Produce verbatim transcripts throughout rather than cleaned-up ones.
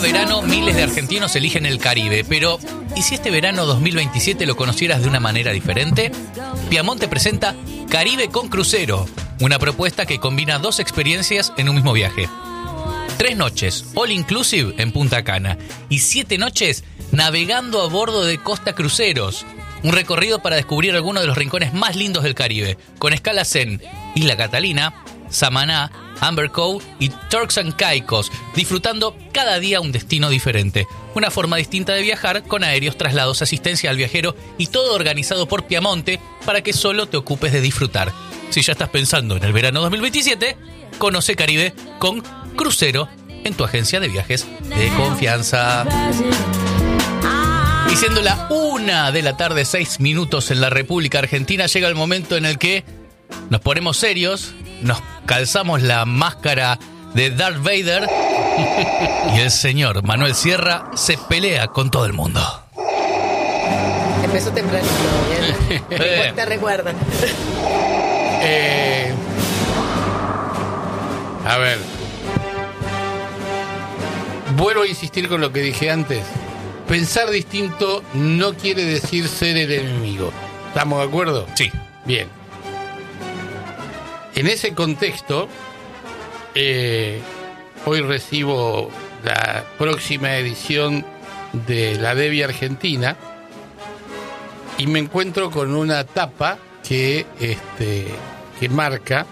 verano miles de argentinos eligen el Caribe, pero ¿y si este verano dos mil veintisiete lo conocieras de una manera diferente? Piamonte presenta Caribe con Crucero, una propuesta que combina dos experiencias en un mismo viaje. Tres noches, all inclusive en Punta Cana, y siete noches navegando a bordo de Costa Cruceros. Un recorrido para descubrir algunos de los rincones más lindos del Caribe, con escalas en Isla Catalina, Samaná, Amber Cove y Turks and Caicos, disfrutando cada día un destino diferente. Una forma distinta de viajar, con aéreos, traslados, asistencia al viajero y todo organizado por Piamonte para que solo te ocupes de disfrutar. Si ya estás pensando en el verano dos mil veintisiete, conoce Caribe con Crucero en tu agencia de viajes de confianza. Y siendo la una de la tarde, seis minutos en la República Argentina, llega el momento en el que nos ponemos serios, nos calzamos la máscara de Darth Vader y el señor Manuel Sierra se pelea con todo el mundo. Empezó tempranito, bien. Eh. Te recuerdan. Eh, a ver. Vuelvo a insistir con lo que dije antes. Pensar distinto no quiere decir ser el enemigo. ¿Estamos de acuerdo? Sí. Bien. En ese contexto, eh, hoy recibo la próxima edición de la Debbie Argentina y me encuentro con una tapa que, este, que marca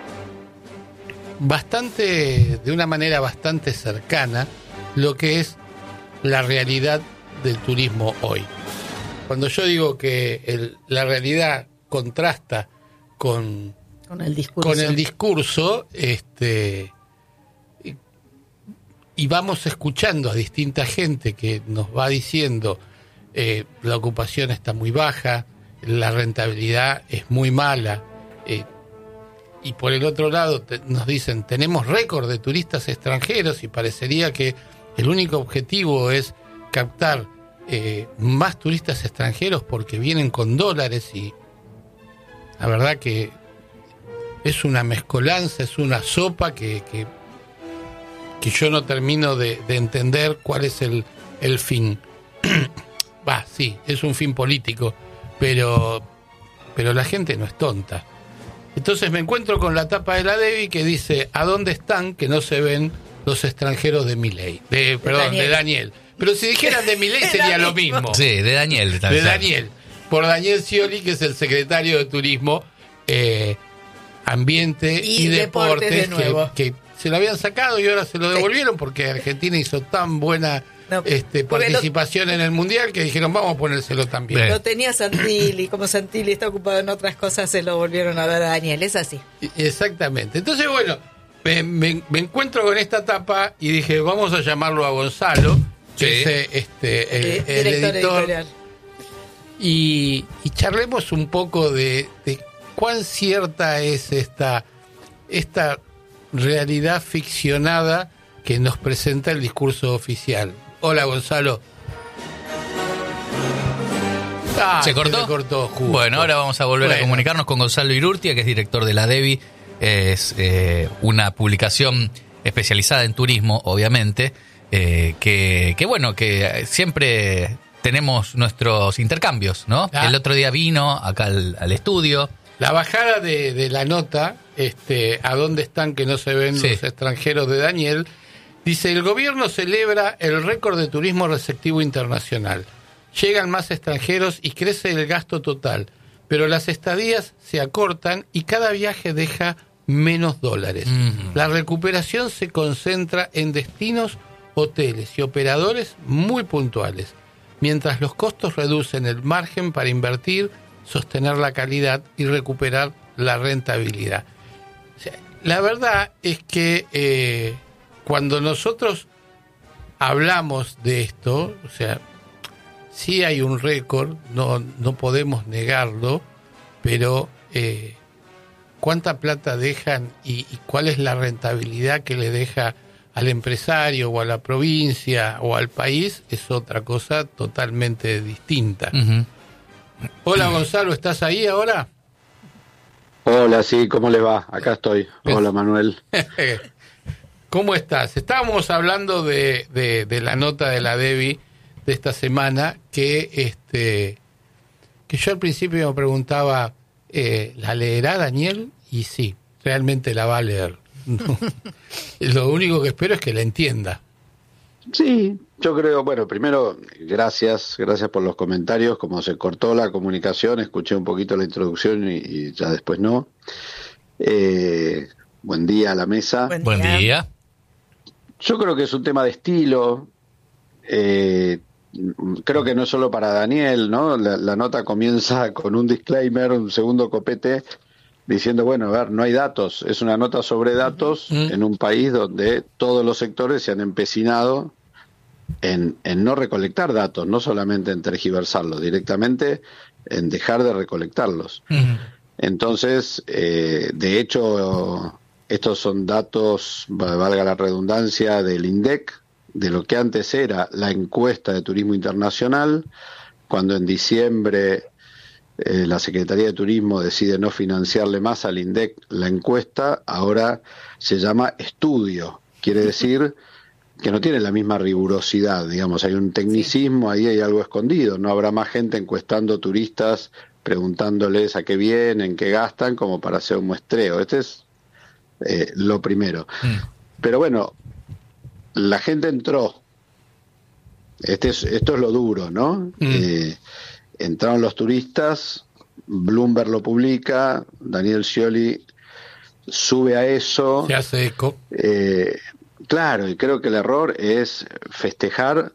bastante, de una manera bastante cercana, lo que es la realidad del turismo hoy. Cuando yo digo que el, la realidad contrasta con Con el discurso. Con el discurso, este, y, y vamos escuchando a distinta gente que nos va diciendo eh, la ocupación está muy baja, la rentabilidad es muy mala, eh, y por el otro lado te, nos dicen tenemos récord de turistas extranjeros y parecería que el único objetivo es captar eh, más turistas extranjeros porque vienen con dólares, y la verdad que es una mezcolanza, es una sopa que, que, que yo no termino de, de entender cuál es el, el fin. Va, sí, es un fin político, pero, pero la gente no es tonta. Entonces me encuentro con la tapa de la Debbie que dice ¿a dónde están que no se ven los extranjeros de Milei? De, perdón, Daniel. de Daniel. Pero si dijeran de Milei sería lo mismo. Sí, de Daniel. De vez. Daniel. Por Daniel Scioli, que es el secretario de Turismo, eh, Ambiente y, y Deportes, Deportes de nuevo. Que, que se lo habían sacado y ahora se lo devolvieron, sí, porque Argentina hizo tan buena no, este, participación lo, en el Mundial que dijeron vamos a ponérselo también. Lo tenía Santilli, como Santilli está ocupado en otras cosas, se lo volvieron a dar a Daniel, es así. Exactamente. Entonces, bueno, me, me, me encuentro con esta tapa y dije vamos a llamarlo a Gonzalo, que sí, es este, el, eh, el director editor, editorial. Y, y charlemos un poco de, de cuán cierta es esta, esta realidad ficcionada que nos presenta el discurso oficial. Hola, Gonzalo. Ah, ¿Se cortó? Se cortó justo. Bueno, ahora vamos a volver bueno. a comunicarnos con Gonzalo Irurtia, que es director de la Debbie. Es eh, una publicación especializada en turismo, obviamente, eh, que, que bueno, que siempre tenemos nuestros intercambios, ¿no? Ah. El otro día vino acá al, al estudio. La bajada de, de la nota, este, ¿a dónde están que no se ven sí. los extranjeros de Daniel? Dice, el gobierno celebra el récord de turismo receptivo internacional. Llegan más extranjeros y crece el gasto total, pero las estadías se acortan y cada viaje deja menos dólares. Mm. La recuperación se concentra en destinos, hoteles y operadores muy puntuales, mientras los costos reducen el margen para invertir, sostener la calidad y recuperar la rentabilidad. O sea, la verdad es que eh, cuando nosotros hablamos de esto, o sea, sí hay un récord, no, no podemos negarlo, pero eh, ¿cuánta plata dejan y, y cuál es la rentabilidad que le deja al empresario o a la provincia o al país? Es otra cosa totalmente distinta. Uh-huh. Hola, Gonzalo, ¿estás ahí ahora? Hola, sí, ¿cómo les va? Acá estoy. Hola, Manuel. ¿Cómo estás? Estábamos hablando de, de, de la nota de la Debbie de esta semana, que este que yo al principio me preguntaba, eh, ¿la leerá Daniel? Y sí, realmente la va a leer. No. Lo único que espero es que la entienda. Sí, yo creo, bueno, primero, gracias, gracias por los comentarios. Como se cortó la comunicación, escuché un poquito la introducción y, y ya después no. Eh, buen día a la mesa. Buen día. Buen día. Yo creo que es un tema de estilo. Eh, creo que no es solo para Daniel, ¿no? La, la nota comienza con un disclaimer, un segundo copete, diciendo, bueno, a ver, no hay datos. Es una nota sobre datos uh-huh. en un país donde todos los sectores se han empecinado en, en no recolectar datos, no solamente en tergiversarlos, directamente en dejar de recolectarlos. Uh-huh. Entonces, eh, de hecho, estos son datos, valga la redundancia, del INDEC, de lo que antes era la encuesta de turismo internacional, cuando en diciembre eh, la Secretaría de Turismo decide no financiarle más al INDEC la encuesta, ahora se llama estudio. Quiere decir que no tiene la misma rigurosidad, digamos, hay un tecnicismo, ahí hay algo escondido, no habrá más gente encuestando turistas, preguntándoles a qué vienen, qué gastan, como para hacer un muestreo. Este es eh, lo primero. Mm. Pero bueno, la gente entró. Este es, esto es lo duro, ¿no? Mm. Eh, entraron los turistas, Bloomberg lo publica, Daniel Scioli sube a eso. Se hace eco. Eh, claro, y creo que el error es festejar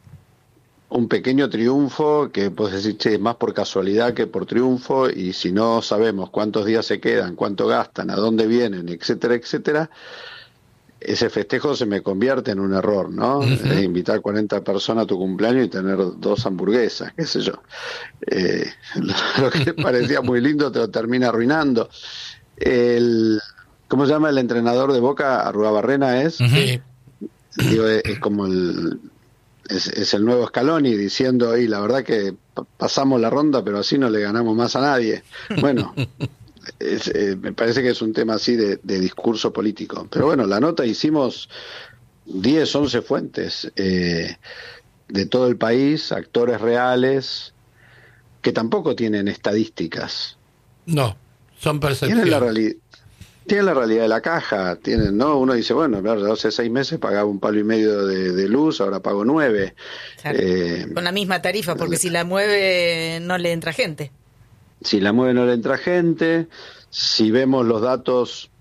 un pequeño triunfo que puedes decir, che, es más por casualidad que por triunfo, y si no sabemos cuántos días se quedan, cuánto gastan, a dónde vienen, etcétera, etcétera, ese festejo se me convierte en un error, ¿no? Uh-huh. Eh, invitar cuarenta personas a tu cumpleaños y tener dos hamburguesas, qué sé yo. Eh, lo, lo que te parecía muy lindo te lo termina arruinando. El, ¿Cómo se llama el entrenador de Boca? Arruabarrena es. Uh-huh. Digo, es, es como el... Es, es el nuevo Scaloni diciendo, y la verdad que pasamos la ronda, pero así no le ganamos más a nadie. Bueno, es, eh, me parece que es un tema así de, de discurso político. Pero bueno, la nota hicimos diez, once fuentes eh, de todo el país, actores reales, que tampoco tienen estadísticas. No, son percepciones. Tienen la realidad. Tienen la realidad de la caja, tienen, ¿no? Uno dice, bueno, yo hace seis meses pagaba un palo y medio de, de luz, ahora pago nueve. Claro. Eh, con la misma tarifa, porque si la mueve no le entra gente. Si la mueve no le entra gente. Si vemos los datos